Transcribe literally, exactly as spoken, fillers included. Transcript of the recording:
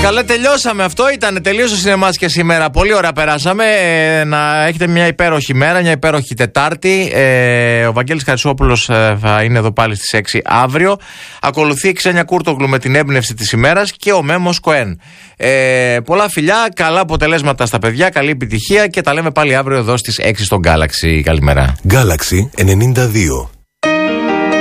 Καλά, τελειώσαμε. Αυτό ήταν. Τελείωσε ο σινεμάς και σήμερα. Πολύ ωραία περάσαμε. Ε, να έχετε μια υπέροχη μέρα, μια υπέροχη Τετάρτη. Ε, ο Βαγγέλης Χαρισόπουλος ε, θα είναι εδώ πάλι στις έξι αύριο. Ακολουθεί η Ξένια Κούρτογλου με την έμπνευση της ημέρας και ο Μέμος Κοέν. Ε, πολλά φιλιά, καλά αποτελέσματα στα παιδιά, καλή επιτυχία και τα λέμε πάλι αύριο εδώ στις έξι στο Galaxy. Καλημέρα. Galaxy ενενήντα δύο.